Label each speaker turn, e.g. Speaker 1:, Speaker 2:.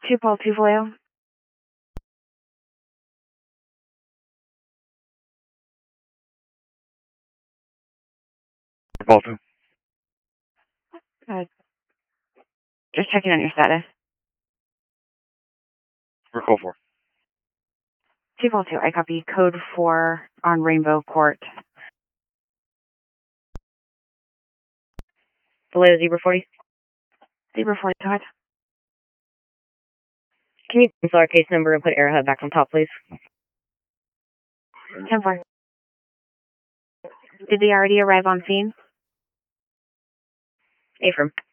Speaker 1: 2 Paul 2 Vallejo.
Speaker 2: Paul 2.
Speaker 1: Just checking on your status.
Speaker 2: We're code 4.
Speaker 1: 2 Paul 2, I copy. Code 4 on Rainbow Court.
Speaker 3: Vallejo Zebra 40.
Speaker 1: Zebra 40, go ahead.
Speaker 3: Can you cancel our case number and put Arrowhead back on top, please?
Speaker 1: 10-4. Did they already arrive on scene?
Speaker 3: Affirm.